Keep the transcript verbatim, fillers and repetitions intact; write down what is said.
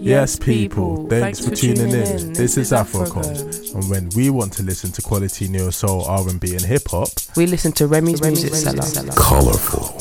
Yes, people, thanks, thanks for, for tuning, tuning in. in. This, this is Afrocom, and when we want to listen to quality neo soul, R and B, and hip hop, we listen to Remy's, Remy's Music Cellar. Colourful.